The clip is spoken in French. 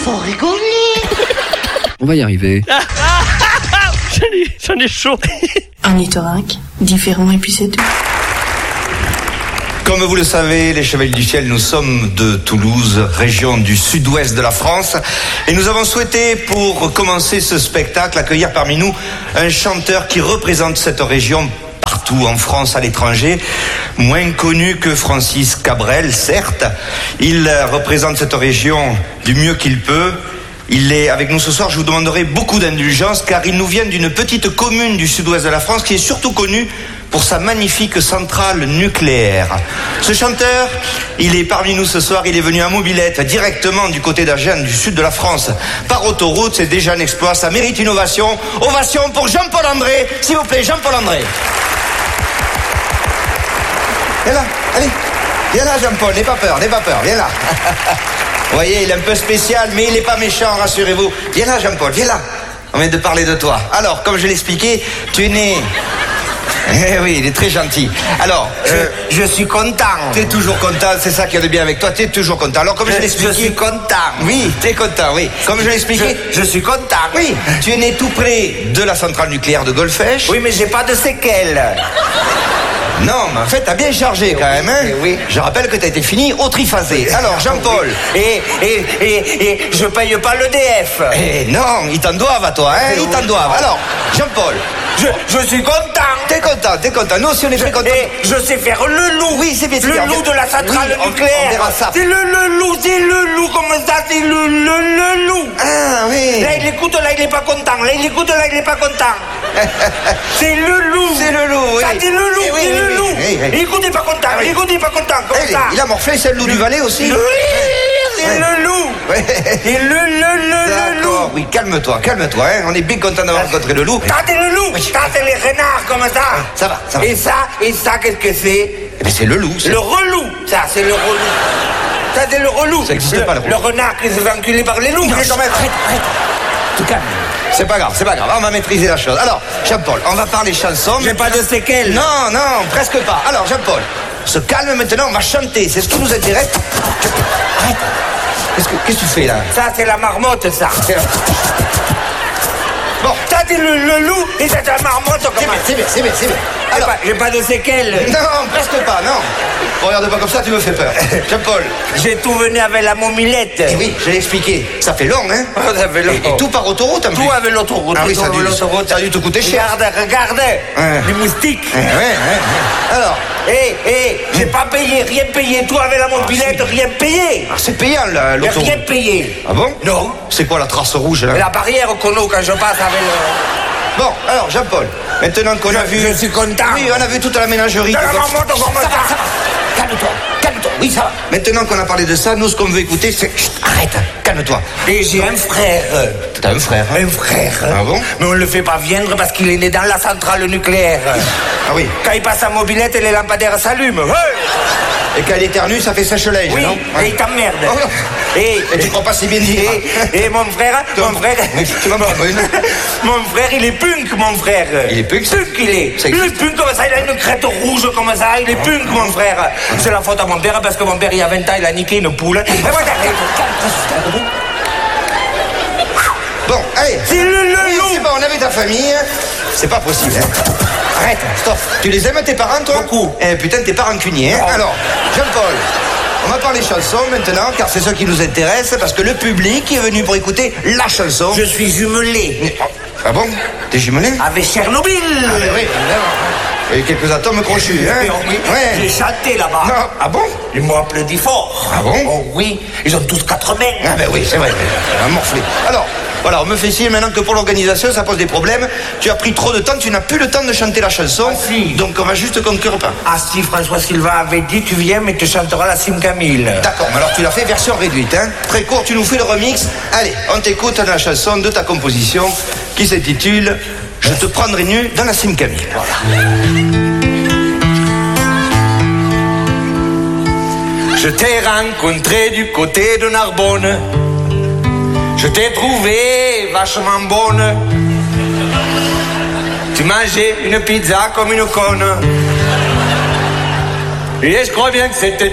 faut rigoler. On va y arriver. J'en ai chaud. Ornithorynque, différent et puis c'est tout. Comme vous le savez, les Chevaliers du Ciel, nous sommes de Toulouse, région du sud-ouest de la France. Et nous avons souhaité, pour commencer ce spectacle, accueillir parmi nous un chanteur qui représente cette région partout en France, à l'étranger. Moins connu que Francis Cabrel, certes. Il représente cette région du mieux qu'il peut. Il est avec nous ce soir. Je vous demanderai beaucoup d'indulgence car il nous vient d'une petite commune du sud-ouest de la France qui est surtout connue pour sa magnifique centrale nucléaire. Ce chanteur, il est parmi nous ce soir. Il est venu à mobilette directement du côté d'Agen, du sud de la France, par autoroute. C'est déjà un exploit. Ça mérite une ovation. Ovation pour Jean-Paul André. S'il vous plaît, Jean-Paul André. Viens là, allez. Viens là, Jean-Paul. N'aie pas peur, viens là. Vous voyez, il est un peu spécial, mais il n'est pas méchant, rassurez-vous. Viens là, Jean-Paul, viens là. On vient de parler de toi. Alors, comme je l'expliquais, tu es né... Eh oui, il est très gentil. Alors, je suis content. Tu es toujours content, c'est ça qu'il y a de bien avec toi, tu es toujours content. Alors, comme je l'expliquais... Je suis content. Oui, tu es content, oui. Comme je l'expliquais... Je suis content. Oui, tu es né tout près de la centrale nucléaire de Golfech. Oui, mais j'ai pas de séquelles. Non, mais en fait, t'as bien chargé quand même, hein. Oui. Je rappelle que t'as été fini au triphasé. Alors, Jean-Paul. Et je paye pas l'EDF. Eh non, ils t'en doivent à toi, hein. Ils t'en doivent. Alors, Jean-Paul. Je suis content. T'es content. Nous aussi, on est très contents. Et je sais faire le loup. Oui, c'est bien. Le loup de la centrale nucléaire. On verra ça. C'est le loup, comme ça, c'est le loup. Ah, oui. Là, il écoute, là, il est pas content. C'est le loup. C'est le loup, oui. Ça, c'est le loup, oui, c'est le loup. oui. Il écoute, il est pas content, comme ça. Il a morflé, c'est le loup du Valais aussi. Oui, c'est le loup. C'est le loup. Oui, calme-toi, hein. On est bien content d'avoir rencontré le loup. Ça, c'est le loup. Ça, c'est les renards, comme ça. Ça va. Et ça, qu'est-ce que c'est? Eh bien, c'est le loup. Le relou. Ça, c'est le relou. Ça, c'est le relou. Ça n'existe pas, le relou. Le renard qui se fait enculer par les loups. Arrête. Tout calme. C'est pas grave. On va maîtriser la chose. Alors, Jean-Paul, on va parler chansons. J'ai pas de séquelles. Non, presque pas. Alors, Jean-Paul, se calme maintenant, on va chanter. C'est ce qui nous intéresse. Arrête. Qu'est-ce que tu fais là? Ça, c'est la marmotte, ça. Bon. Ça, c'est le loup et c'est la marmotte. C'est bien. Alors, j'ai pas de séquelles. Non, presque pas, non. Regarde pas comme ça, tu me fais peur. Jean-Paul. J'ai tout venu avec la mobilette. Eh oui, je l'ai expliqué. Ça fait long, hein. Ça fait long. Et tout par autoroute, en plus. Tout avec l'autoroute. Ah oui, ça a dû te coûter cher. Regarde. Les moustiques. Ouais. Alors. J'ai pas payé, rien payé. Tout avec la mobilette, rien payé. Ah, c'est payant, l'autoroute. Rien payé. Ah bon? Non. C'est quoi la trace rouge, là? La barrière qu'on a quand je passe avec le... Bon, alors, Jean-Paul, maintenant qu'on a vu... Je suis content. Oui, on a vu toute la ménagerie. Ça va. Calme-toi. Oui, ça va. Maintenant qu'on a parlé de ça, nous, ce qu'on veut écouter, c'est... Chut, arrête, calme-toi. Et j'ai un frère. T'as un frère, hein? Un frère. Ah bon? Mais on le fait pas viendre parce qu'il est né dans la centrale nucléaire. Ah oui. Quand il passe à mobilette, les lampadaires s'allument. Et quand il éternue, ça fait sèche-linge, oui, non? et il t'emmerde. Oh, et tu crois pas si bien dire. Et mon frère... Tu vas me prendre une. Mon frère, il est punk, mon frère. Il est punk, il est. Il est punk comme ça, il a une crête rouge comme ça, il est punk, mon frère. C'est la faute à mon père, parce que mon père, il y a 20 ans, il a niqué une poule. Bon, allez. C'est le loup. C'est bon, on avait ta famille. C'est pas possible, hein. Arrête, stop. Tu les aimes, tes parents, toi? Beaucoup. Eh putain, t'es pas rancunier, hein. Alors, Jean-Paul, on va parler chansons maintenant, car c'est ça qui nous intéresse, parce que le public est venu pour écouter la chanson. Je suis jumelé. Ah bon? T'es jumelé? Avec Tchernobyl. Ah, oui, évidemment. Il y a eu quelques atomes crochus, hein? Oui. Ouais. J'ai chanté là-bas. Non. Ah bon? Ils m'ont applaudi fort. Ah bon? Oh oui. Ils ont tous 4 mains. Ah ben oui, c'est vrai. On a morflé. Alors, voilà, on me fait signe maintenant que pour l'organisation, ça pose des problèmes. Tu as pris trop de temps, tu n'as plus le temps de chanter la chanson. Ah si. Donc on va juste conclure pas. Ah si, François Sylvain avait dit, tu viens, mais tu chanteras la Sim Camille. D'accord, mais alors tu l'as fait version réduite, hein? Très court, tu nous fais le remix. Allez, on t'écoute la chanson de ta composition qui s'intitule « Je te prendrai nu dans la Sim Camille ». Voilà. Je t'ai rencontré du côté de Narbonne. Je t'ai trouvé vachement bonne. Tu mangeais une pizza comme une conne. Et je crois bien que c'était